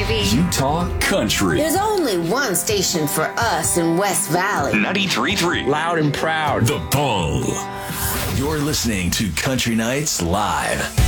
baby. Utah Country. There's only one station for us in West Valley. 93.3. Loud and proud. The Bull. You're listening to Country Nights Live.